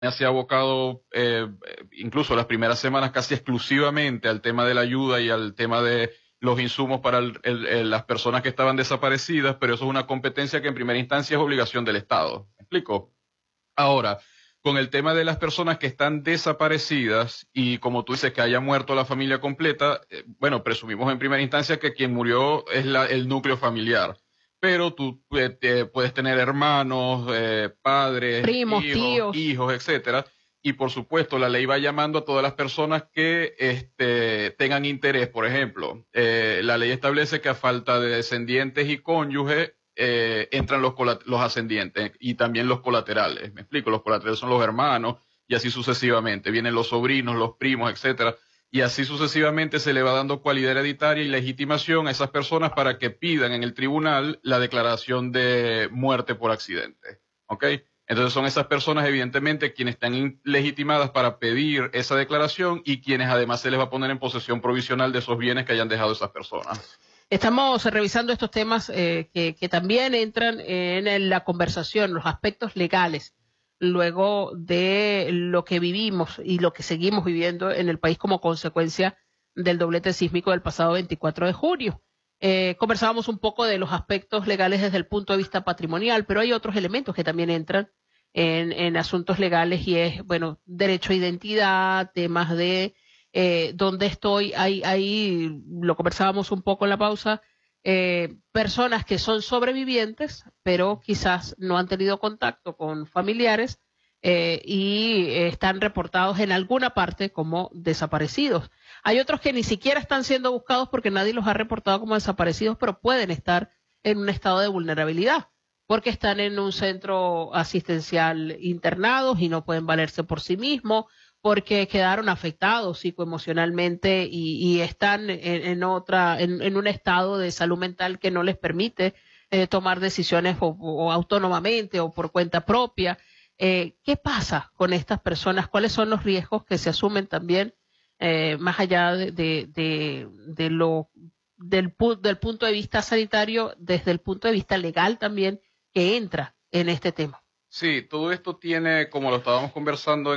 se ha abocado incluso las primeras semanas casi exclusivamente al tema de la ayuda y al tema de los insumos para las personas que estaban desaparecidas, pero eso es una competencia que en primera instancia es obligación del Estado. ¿Me explico? Ahora, con el tema de las personas que están desaparecidas y como tú dices que haya muerto la familia completa, bueno, presumimos en primera instancia que quien murió es el núcleo familiar. Pero tú puedes tener hermanos, padres, Primos, tíos. hijos, etcétera. Y por supuesto, la ley va llamando a todas las personas que tengan interés. Por ejemplo, la ley establece que a falta de descendientes y cónyuges, entran los ascendientes y también los colaterales. Me explico, los colaterales son los hermanos y así sucesivamente. Vienen los sobrinos, los primos, etcétera. Y así sucesivamente se le va dando cualidad hereditaria y legitimación a esas personas para que pidan en el tribunal la declaración de muerte por accidente. ¿Ok? Entonces son esas personas, evidentemente, quienes están legitimadas para pedir esa declaración y quienes además se les va a poner en posesión provisional de esos bienes que hayan dejado esas personas. Estamos revisando estos temas que también entran en la conversación, los aspectos legales, luego de lo que vivimos y lo que seguimos viviendo en el país como consecuencia del doblete sísmico del pasado 24 de junio. Conversábamos un poco de los aspectos legales desde el punto de vista patrimonial, pero hay otros elementos que también entran en asuntos legales y es, bueno, derecho a identidad, temas de dónde estoy, ahí lo conversábamos un poco en la pausa, personas que son sobrevivientes, pero quizás no han tenido contacto con familiares y están reportados en alguna parte como desaparecidos. Hay otros que ni siquiera están siendo buscados porque nadie los ha reportado como desaparecidos, pero pueden estar en un estado de vulnerabilidad porque están en un centro asistencial internados y no pueden valerse por sí mismos, porque quedaron afectados psicoemocionalmente y están en un estado de salud mental que no les permite tomar decisiones o autónomamente o por cuenta propia. ¿Qué pasa con estas personas? ¿Cuáles son los riesgos que se asumen también más allá del punto de vista sanitario, desde el punto de vista legal también, que entra en este tema? Sí, todo esto tiene, como lo estábamos conversando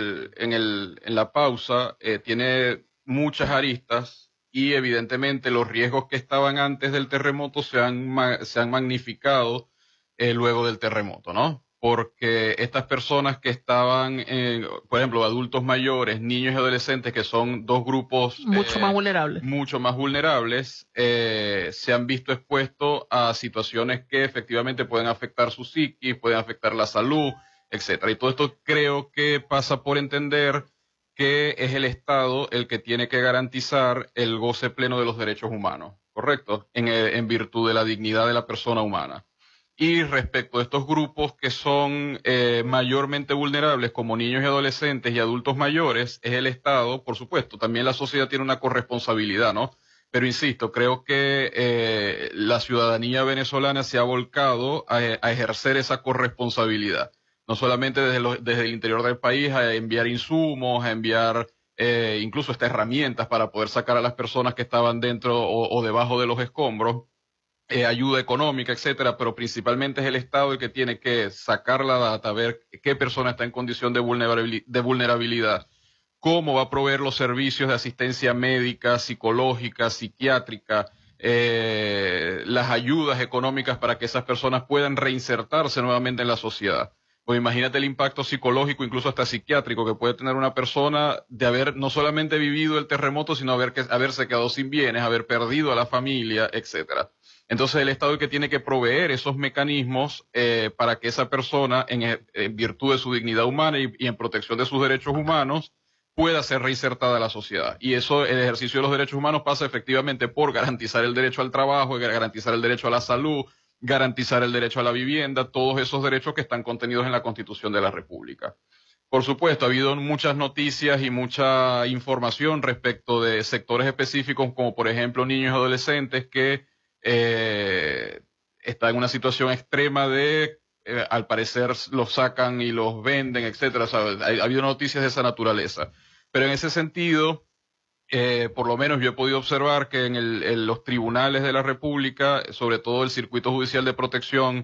en la pausa, tiene muchas aristas y evidentemente los riesgos que estaban antes del terremoto se han magnificado luego del terremoto, ¿no? Porque estas personas que estaban, por ejemplo, adultos mayores, niños y adolescentes, que son dos grupos Mucho más vulnerables. mucho más vulnerables, se han visto expuestos a situaciones que efectivamente pueden afectar su psiquis, pueden afectar la salud, etcétera. Y todo esto creo que pasa por entender que es el Estado el que tiene que garantizar el goce pleno de los derechos humanos, ¿correcto? En virtud de la dignidad de la persona humana. Y respecto a estos grupos que son mayormente vulnerables, como niños y adolescentes y adultos mayores, es el Estado, por supuesto. También la sociedad tiene una corresponsabilidad, ¿no? Pero insisto, creo que la ciudadanía venezolana se ha volcado a ejercer esa corresponsabilidad. No solamente desde el interior del país, a enviar insumos, a enviar incluso estas herramientas para poder sacar a las personas que estaban dentro o debajo de los escombros, ayuda económica, etcétera, pero principalmente es el Estado el que tiene que sacar la data, ver qué persona está en condición de vulnerabilidad, cómo va a proveer los servicios de asistencia médica, psicológica, psiquiátrica, las ayudas económicas para que esas personas puedan reinsertarse nuevamente en la sociedad. Pues imagínate el impacto psicológico, incluso hasta psiquiátrico, que puede tener una persona de haber no solamente vivido el terremoto, sino haberse quedado sin bienes, haber perdido a la familia, etcétera. Entonces el Estado es el que tiene que proveer esos mecanismos para que esa persona, en virtud de su dignidad humana y en protección de sus derechos humanos, pueda ser reinsertada a la sociedad. Y eso, el ejercicio de los derechos humanos pasa efectivamente por garantizar el derecho al trabajo, garantizar el derecho a la salud, garantizar el derecho a la vivienda, todos esos derechos que están contenidos en la Constitución de la República. Por supuesto, ha habido muchas noticias y mucha información respecto de sectores específicos, como por ejemplo niños y adolescentes que están en una situación extrema de, al parecer, los sacan y los venden, etcétera. O sea, ha habido noticias de esa naturaleza. Pero en ese sentido, por lo menos yo he podido observar que en los tribunales de la República, sobre todo el Circuito Judicial de Protección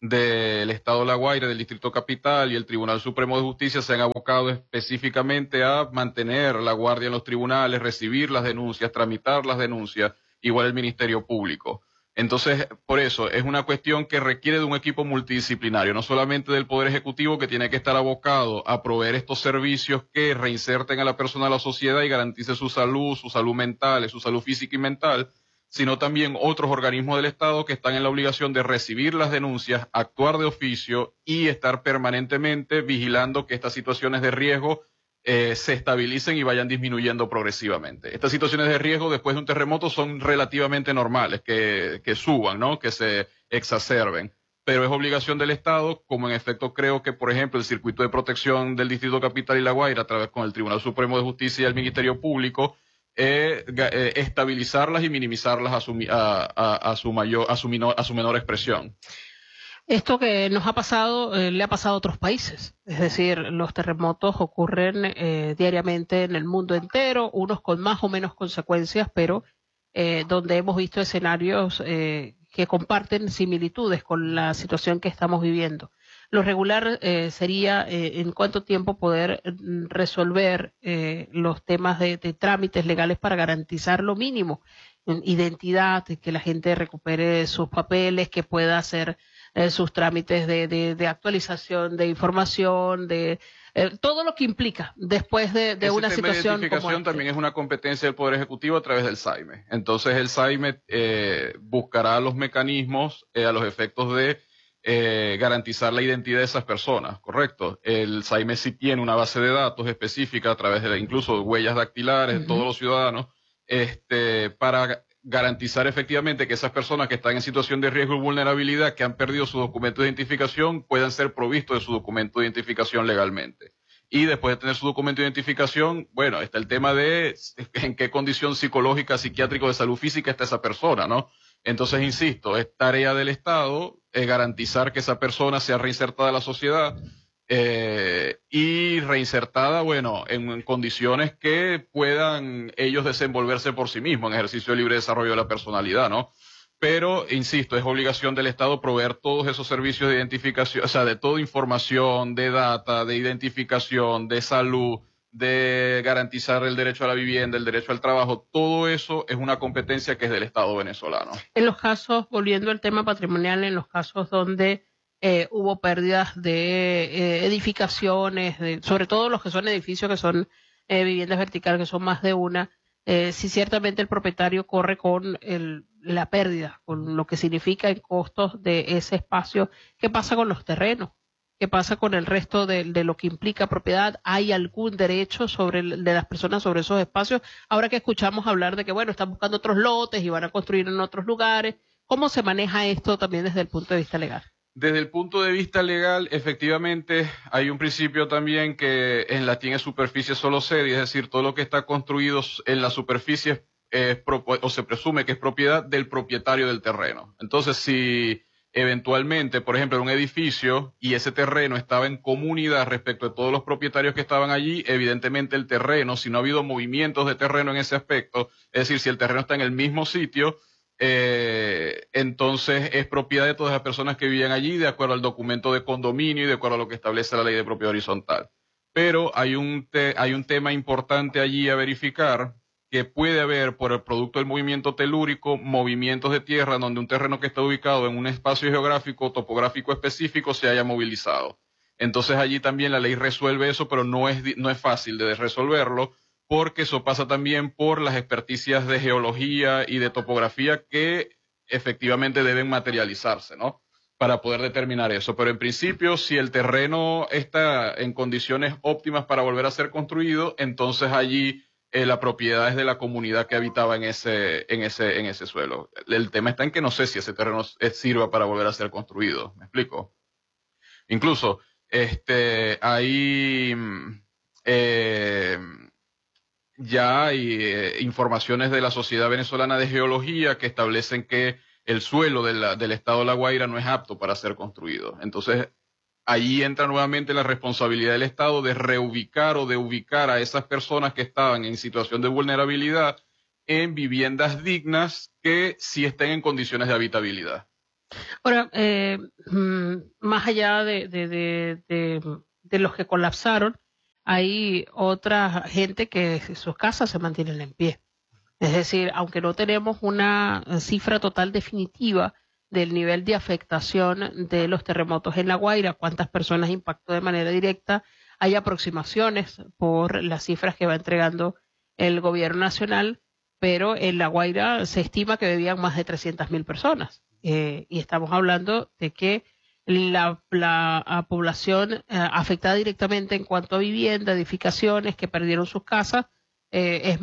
del Estado de La Guaira, del Distrito Capital y el Tribunal Supremo de Justicia se han abocado específicamente a mantener la guardia en los tribunales, recibir las denuncias, tramitar las denuncias, igual el Ministerio Público. Entonces, por eso, es una cuestión que requiere de un equipo multidisciplinario, no solamente del Poder Ejecutivo, que tiene que estar abocado a proveer estos servicios que reinserten a la persona a la sociedad y garantice su salud mental, su salud física y mental, sino también otros organismos del Estado que están en la obligación de recibir las denuncias, actuar de oficio y estar permanentemente vigilando que estas situaciones de riesgo se estabilicen y vayan disminuyendo progresivamente. Estas situaciones de riesgo después de un terremoto son relativamente normales, que suban, ¿no? Que se exacerben. Pero es obligación del Estado, como en efecto creo que, por ejemplo, el circuito de protección del Distrito Capital y La Guaira, a través con el Tribunal Supremo de Justicia y el Ministerio Público, estabilizarlas y minimizarlas a su menor expresión. Esto que nos ha pasado, le ha pasado a otros países. Es decir, los terremotos ocurren diariamente en el mundo entero, unos con más o menos consecuencias, pero donde hemos visto escenarios que comparten similitudes con la situación que estamos viviendo. Lo regular sería en cuánto tiempo poder resolver los temas de trámites legales para garantizar lo mínimo, identidad, que la gente recupere sus papeles, que pueda hacer sus trámites de actualización de información, de todo lo que implica después de una situación de identificación como también es una competencia del Poder Ejecutivo a través del SAIME. Entonces el SAIME buscará los mecanismos a los efectos de garantizar la identidad de esas personas, ¿correcto? El SAIME sí tiene una base de datos específica a través de incluso huellas dactilares de todos los ciudadanos, para garantizar efectivamente que esas personas que están en situación de riesgo y vulnerabilidad, que han perdido su documento de identificación, puedan ser provistos de su documento de identificación legalmente. Y después de tener su documento de identificación, bueno, está el tema de en qué condición psicológica, psiquiátrica o de salud física está esa persona, ¿no? Entonces, insisto, es tarea del Estado garantizar que esa persona sea reinsertada a la sociedad y reinsertada, bueno, en condiciones que puedan ellos desenvolverse por sí mismos, en ejercicio de libre desarrollo de la personalidad, ¿no? Pero, insisto, es obligación del Estado proveer todos esos servicios de identificación, o sea, de toda información, de data, de identificación, de salud, de garantizar el derecho a la vivienda, el derecho al trabajo. Todo eso es una competencia que es del Estado venezolano. En los casos, volviendo al tema patrimonial, en los casos donde hubo pérdidas de edificaciones, sobre todo los que son edificios que son viviendas verticales, que son más de una, sí ciertamente el propietario corre con la pérdida, con lo que significa en costos de ese espacio. ¿Qué pasa con los terrenos? ¿Qué pasa con el resto de lo que implica propiedad? ¿Hay algún derecho de las personas sobre esos espacios? Ahora que escuchamos hablar de que, bueno, están buscando otros lotes y van a construir en otros lugares, ¿cómo se maneja esto también desde el punto de vista legal? Desde el punto de vista legal, efectivamente, hay un principio también que en latín es superficie solo sedi, es decir, todo lo que está construido en la superficie o se presume que es propiedad del propietario del terreno. Entonces, si eventualmente, por ejemplo, en un edificio y ese terreno estaba en comunidad respecto de todos los propietarios que estaban allí, evidentemente el terreno, si no ha habido movimientos de terreno en ese aspecto, es decir, si el terreno está en el mismo sitio, entonces es propiedad de todas las personas que vivían allí de acuerdo al documento de condominio y de acuerdo a lo que establece la ley de propiedad horizontal. Pero hay un tema importante allí a verificar, que puede haber por el producto del movimiento telúrico movimientos de tierra donde un terreno que está ubicado en un espacio geográfico topográfico específico se haya movilizado. Entonces allí también la ley resuelve eso, pero no es fácil de resolverlo, porque eso pasa también por las experticias de geología y de topografía que efectivamente deben materializarse, ¿no? Para poder determinar eso. Pero en principio, si el terreno está en condiciones óptimas para volver a ser construido, entonces allí la propiedad es de la comunidad que habitaba en ese suelo. El tema está en que no sé si ese terreno sirva para volver a ser construido. ¿Me explico? Incluso, hay ya hay informaciones de la Sociedad Venezolana de Geología que establecen que el suelo del estado de La Guaira no es apto para ser construido. Entonces, allí entra nuevamente la responsabilidad del Estado de reubicar o de ubicar a esas personas que estaban en situación de vulnerabilidad en viviendas dignas que sí estén en condiciones de habitabilidad. Ahora, más allá de los que colapsaron, hay otra gente que sus casas se mantienen en pie. Es decir, aunque no tenemos una cifra total definitiva del nivel de afectación de los terremotos en La Guaira, cuántas personas impactó de manera directa, hay aproximaciones por las cifras que va entregando el gobierno nacional, pero en La Guaira se estima que vivían más de 300.000 personas. Y estamos hablando de que la población afectada directamente en cuanto a vivienda, edificaciones que perdieron sus casas, es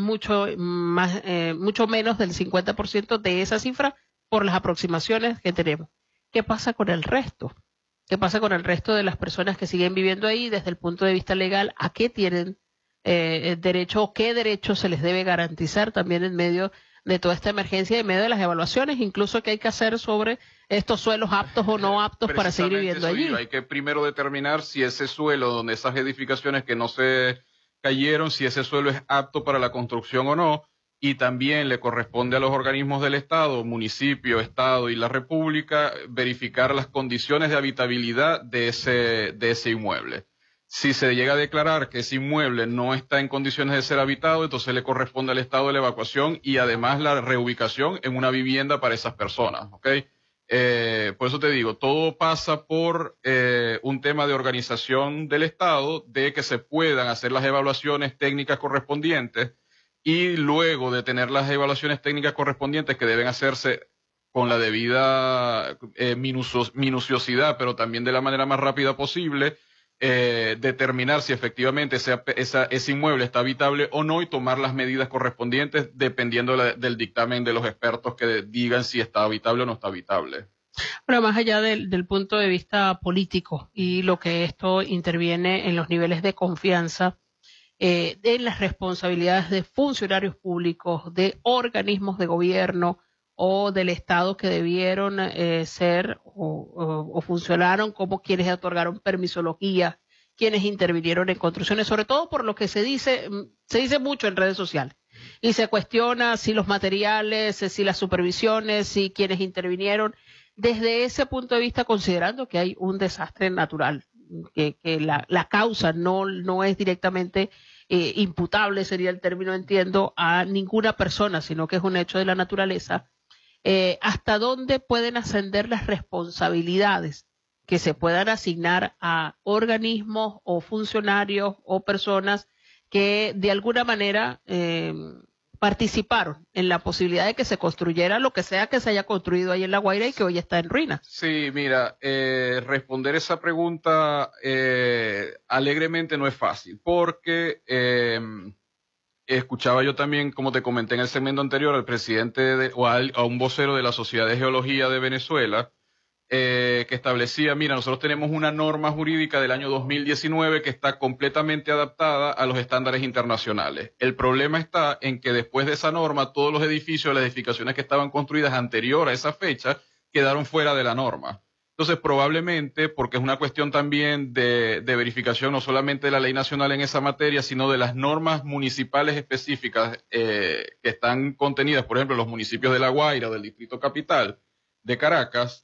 mucho menos del 50% de esa cifra por las aproximaciones que tenemos. ¿Qué pasa con el resto? ¿Qué pasa con el resto de las personas que siguen viviendo ahí desde el punto de vista legal? ¿A qué tienen derecho o qué derecho se les debe garantizar también en medio de toda esta emergencia, en medio de las evaluaciones, incluso que hay que hacer sobre estos suelos aptos o no aptos para seguir viviendo allí? Hay que primero determinar si ese suelo donde esas edificaciones que no se cayeron, si ese suelo es apto para la construcción o no, y también le corresponde a los organismos del Estado, municipio, Estado y la República, verificar las condiciones de habitabilidad de ese inmueble. Si se llega a declarar que ese inmueble no está en condiciones de ser habitado, entonces le corresponde al Estado la evacuación y además la reubicación en una vivienda para esas personas, ¿ok? Por eso te digo, todo pasa por un tema de organización del Estado, de que se puedan hacer las evaluaciones técnicas correspondientes y luego de tener las evaluaciones técnicas correspondientes que deben hacerse con la debida minuciosidad, pero también de la manera más rápida posible, determinar si efectivamente ese inmueble está habitable o no y tomar las medidas correspondientes dependiendo del dictamen de los expertos que digan si está habitable o no está habitable. Pero más allá del punto de vista político y lo que esto interviene en los niveles de confianza, de las responsabilidades de funcionarios públicos, de organismos de gobierno o del Estado que debieron ser o funcionaron como quienes otorgaron permisología, quienes intervinieron en construcciones, sobre todo por lo que se dice mucho en redes sociales. Y se cuestiona si los materiales, si las supervisiones, si quienes intervinieron, desde ese punto de vista, considerando que hay un desastre natural, que la causa no es directamente imputable, sería el término, entiendo, a ninguna persona, sino que es un hecho de la naturaleza. ¿Hasta dónde pueden ascender las responsabilidades que se puedan asignar a organismos o funcionarios o personas que de alguna manera participaron en la posibilidad de que se construyera lo que sea que se haya construido ahí en La Guaira y que hoy está en ruinas? Sí, mira, responder esa pregunta alegremente no es fácil, porque escuchaba yo también, como te comenté en el segmento anterior, al presidente a un vocero de la Sociedad de Geología de Venezuela, que establecía, mira, nosotros tenemos una norma jurídica del año 2019 que está completamente adaptada a los estándares internacionales. El problema está en que después de esa norma, todos los edificios, las edificaciones que estaban construidas anterior a esa fecha, quedaron fuera de la norma. Entonces, probablemente, porque es una cuestión también de verificación no solamente de la ley nacional en esa materia, sino de las normas municipales específicas que están contenidas, por ejemplo, en los municipios de La Guaira o del Distrito Capital de Caracas,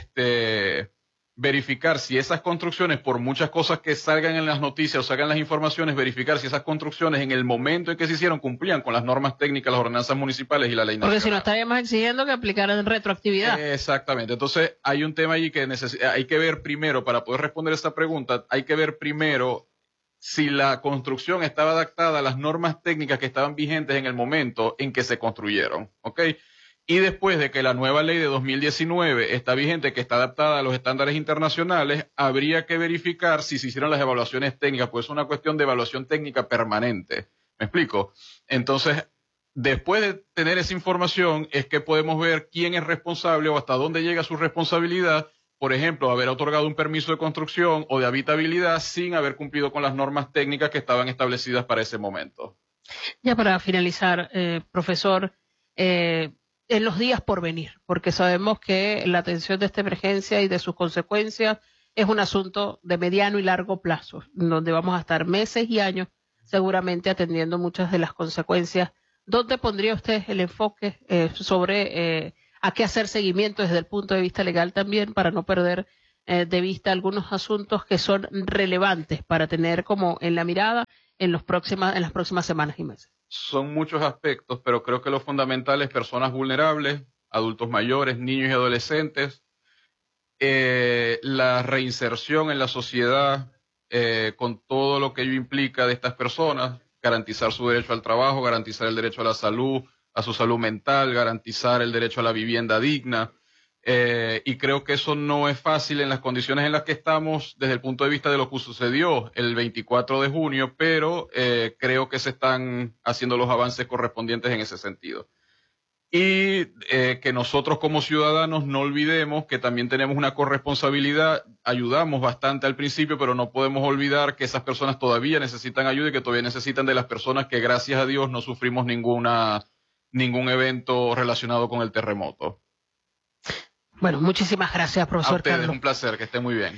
verificar si esas construcciones, por muchas cosas que salgan en las noticias o salgan las informaciones, verificar si esas construcciones en el momento en que se hicieron cumplían con las normas técnicas, las ordenanzas municipales y la ley nacional. Porque si no estaríamos exigiendo que aplicaran retroactividad. Exactamente. Entonces hay un tema allí que hay que ver primero, para poder responder esta pregunta, hay que ver primero si la construcción estaba adaptada a las normas técnicas que estaban vigentes en el momento en que se construyeron, ¿ok? Y después de que la nueva ley de 2019 está vigente, que está adaptada a los estándares internacionales, habría que verificar si se hicieron las evaluaciones técnicas, pues es una cuestión de evaluación técnica permanente. ¿Me explico? Entonces, después de tener esa información, es que podemos ver quién es responsable o hasta dónde llega su responsabilidad, por ejemplo, haber otorgado un permiso de construcción o de habitabilidad sin haber cumplido con las normas técnicas que estaban establecidas para ese momento. Ya para finalizar, profesor, en los días por venir, porque sabemos que la atención de esta emergencia y de sus consecuencias es un asunto de mediano y largo plazo, donde vamos a estar meses y años seguramente atendiendo muchas de las consecuencias. ¿Dónde pondría usted el enfoque sobre a qué hacer seguimiento desde el punto de vista legal también para no perder de vista algunos asuntos que son relevantes para tener como en la mirada en las próximas semanas y meses. Son muchos aspectos, pero creo que lo fundamental es personas vulnerables, adultos mayores, niños y adolescentes, la reinserción en la sociedad con todo lo que ello implica de estas personas, garantizar su derecho al trabajo, garantizar el derecho a la salud, a su salud mental, garantizar el derecho a la vivienda digna. Y creo que eso no es fácil en las condiciones en las que estamos desde el punto de vista de lo que sucedió el 24 de junio, pero creo que se están haciendo los avances correspondientes en ese sentido. Y que nosotros como ciudadanos no olvidemos que también tenemos una corresponsabilidad, ayudamos bastante al principio, pero no podemos olvidar que esas personas todavía necesitan ayuda y que todavía necesitan de las personas que gracias a Dios no sufrimos ningún evento relacionado con el terremoto. Bueno, muchísimas gracias, profesor A ustedes, Carlos. un placer, que estén muy bien.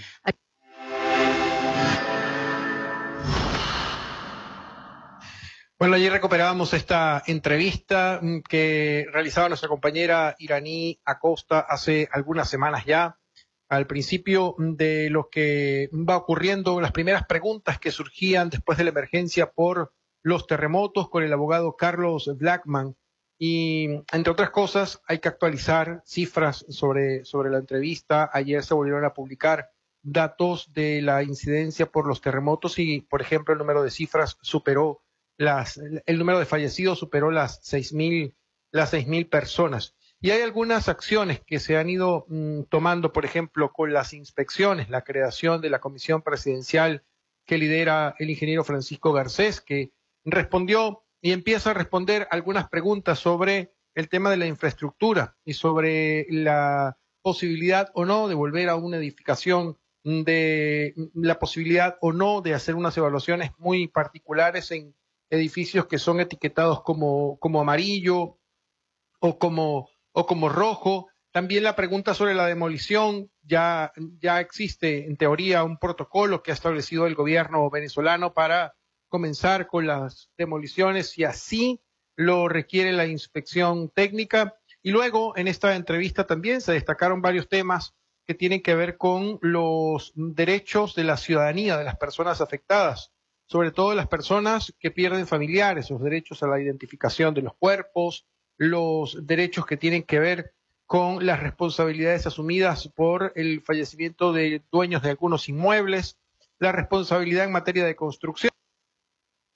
Bueno, allí recuperábamos esta entrevista que realizaba nuestra compañera Iraní Acosta hace algunas semanas ya, al principio de lo que va ocurriendo, las primeras preguntas que surgían después de la emergencia por los terremotos con el abogado Carlos Blackman. Y entre otras cosas, hay que actualizar cifras sobre la entrevista. Ayer se volvieron a publicar datos de la incidencia por los terremotos y, por ejemplo, el número de cifras superó el número de fallecidos superó las 6.000 personas. Y hay algunas acciones que se han ido tomando, por ejemplo, con las inspecciones, la creación de la comisión presidencial que lidera el ingeniero Francisco Garcés, que respondió y empieza a responder algunas preguntas sobre el tema de la infraestructura y sobre la posibilidad o no de volver a una edificación, de la posibilidad o no de hacer unas evaluaciones muy particulares en edificios que son etiquetados como amarillo o como rojo. También la pregunta sobre la demolición, ya existe en teoría un protocolo que ha establecido el gobierno venezolano para comenzar con las demoliciones si así lo requiere la inspección técnica. Y luego en esta entrevista también se destacaron varios temas que tienen que ver con los derechos de la ciudadanía, de las personas afectadas, sobre todo las personas que pierden familiares, los derechos a la identificación de los cuerpos, los derechos que tienen que ver con las responsabilidades asumidas por el fallecimiento de dueños de algunos inmuebles, la responsabilidad en materia de construcción.